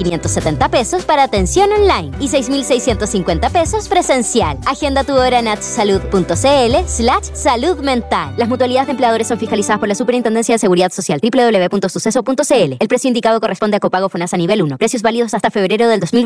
6,570 pesos para atención online y 6,650 pesos presencial. Agenda tu hora en hsalud.cl/salud mental. Las mutualidades de empleadores son fiscalizadas por la Superintendencia de Seguridad Social. www.suceso.cl. El precio indicado corresponde a copago FONASA nivel 1. Precios válidos hasta febrero del 2020.